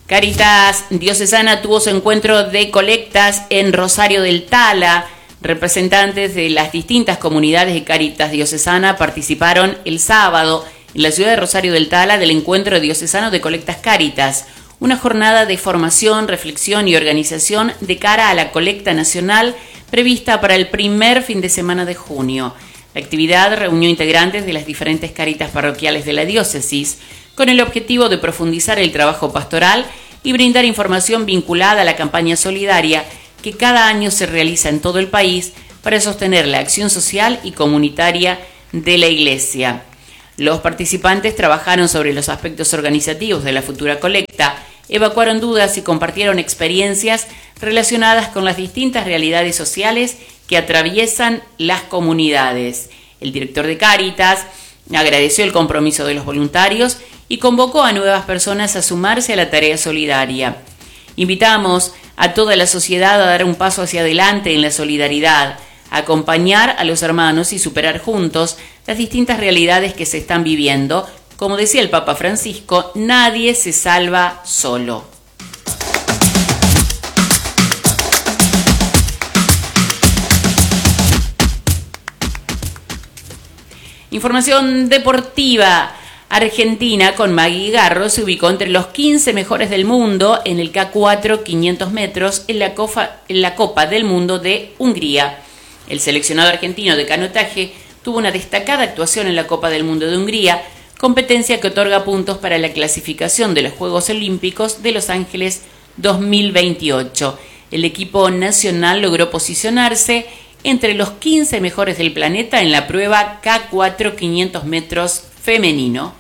Cáritas Diocesana tuvo su encuentro de colectas en Rosario del Tala. Representantes de las distintas comunidades de Cáritas Diocesana participaron el sábado en la ciudad de Rosario del Tala del Encuentro Diocesano de Colectas Cáritas, una jornada de formación, reflexión y organización de cara a la colecta nacional prevista para el primer fin de semana de junio. La actividad reunió integrantes de las diferentes cáritas parroquiales de la diócesis con el objetivo de profundizar el trabajo pastoral y brindar información vinculada a la campaña solidaria que cada año se realiza en todo el país para sostener la acción social y comunitaria de la Iglesia. Los participantes trabajaron sobre los aspectos organizativos de la futura colecta, evacuaron dudas y compartieron experiencias relacionadas con las distintas realidades sociales que atraviesan las comunidades. El director de Cáritas agradeció el compromiso de los voluntarios y convocó a nuevas personas a sumarse a la tarea solidaria. Invitamos a toda la sociedad a dar un paso hacia adelante en la solidaridad, a acompañar a los hermanos y superar juntos las distintas realidades que se están viviendo. Como decía el Papa Francisco, nadie se salva solo. Información deportiva. Argentina, con Maggie Garro, se ubicó entre los 15 mejores del mundo en el K4 500 metros en la Copa del Mundo de Hungría. El seleccionado argentino de canotaje tuvo una destacada actuación en la Copa del Mundo de Hungría, competencia que otorga puntos para la clasificación de los Juegos Olímpicos de Los Ángeles 2028. El equipo nacional logró posicionarse entre los 15 mejores del planeta en la prueba K4 500 metros femenino.